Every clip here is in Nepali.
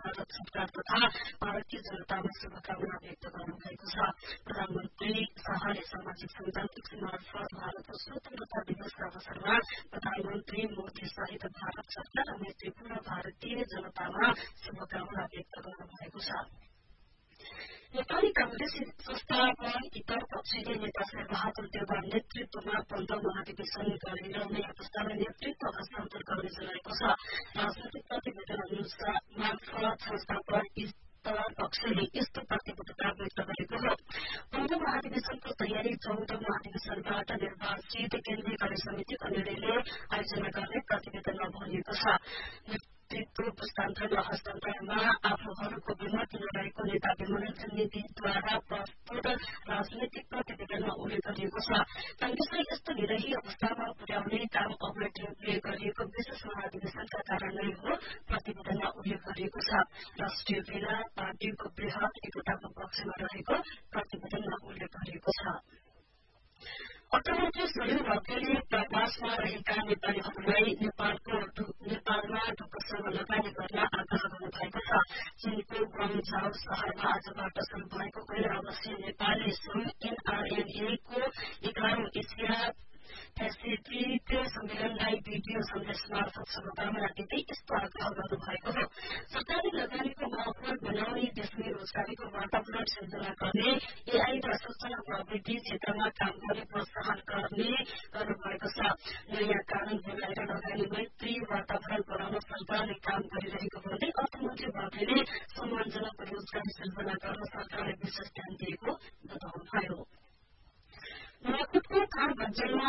भारत सरकार तथा भारतीय जनतामा शुभकामना व्यक्त गर्नुभएको छ। प्रधानमन्त्री शाहले सामाजिक सञ्जाल X मार्फत भारतको स्वतन्त्रता दिवसका अवसरमा प्रधानमन्त्री मोदी सहित भारत सरकार र मैत्रीपूर्ण भारतीय जनतामा शुभकामना व्यक्त गर्नुभएको छ। नेपाली कांग्रेस संस्थापन इतर पक्षले नेता शेरबहादुर देउवा नेतृत्वमा 15 महाधिवेशन गरिरहने अवस्थालाई नेतृत्व हस्तान्तरण गर्ने जनाएको छ। राजनैतिक प्रतिवेदन अनुसार मार्फत संस्थापन इतर पक्षले यस्तो प्रतिबद्धता व्यक्त गरेको हो। 15 महाधिवेशनको तयारी 14 महाधिवेशनबाट निर्वाचित केन्द्रीय कार्य समितिको निर्णयले आयोजना गर्ने प्रतिवेदनमा भनिएको छ। नेतृत्व पुस्तान्तरण र हस्तान्तरणमा आफूहरूको विमत नरहेको नेता विमलेन्द्र निधिद्वारा प्रस्तुत राजनैतिक प्रतिवेदनमा उल्लेख गरिएको छ। कांग्रेसले यस्तो विरही अवस्थामा पुर्याउने काम अवैध रूपले गरिएको विशेष महाधिवेशनका कारण नै हो प्रतिवेदनमा उल्लेख गरिएको छ। राष्ट्रिय बेला पार्टीको वृहत एकताको पक्षमा रहेको प्रतिवेदनमा उल्लेख गरिएको छ। अर्थमन्त्री सुशील रौतेले प्रवासमा रहेका नेपालीहरूलाई नेपालमा ढुक्कसँग लगानी गर्न आग्रह गर्नुभएको छ। चीनको गुआङझाउ शहरमा आजबाट शुरू भएको गैर आवासीय नेपाली संघ NRNA को 11औं एसिया पेसिफिक सम्मेलनलाई भिडियो सन्देश मार्फत शुभकामना दिँदै यस्तो आग्रह गर्नुभएको हो। सरकारी लगानीको माहौल बनाउने, देशमै रोजगारीको वातावरण सिर्जना गर्ने, AI र सूचना प्रविधि क्षेत्रमा काम गर्ने प्रोत्साहन गर्ने गर्नुभएको छ। नयाँ कानून बनाएर लगानी मैत्री वातावरण बनाउन सरकारले काम गरिरहेको भन्दै अर्थमन्त्री रौतेले सम्मानजनक रोजगारी सिर्जना गर्न सरकारले विशेष ध्यान दिएको बताउनुभयो। नुवाकोटको थार बञ्जरमा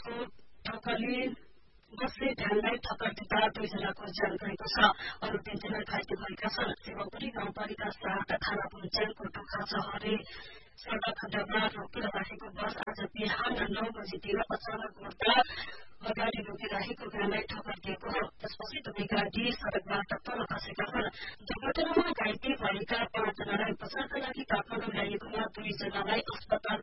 बसले भ्यानलाई ठक्कर दिँदा 2 जनाको ज्यान गएको छ। अरू 3 जना घाइते भएका छन्। शिवपुरी गाउँपालिका 7 थाना पञ्चायतको टोखा चहरे सड़क खण्डमा रोकेर राखेको बस आज बिहान 9 बजीतिर अचानक मोड्दा अगाडि रोकिरहेको भ्यानलाई ठक्कर दिएको हो। त्यसपछि दुवै गाडी सड़कबाट तल खसेका छन्। दुर्घटनामा घाइते भएका 5 जनालाई उपचारका लागि काठमाडौँ ल्याइएकोमा 2 जनालाई अस्पताल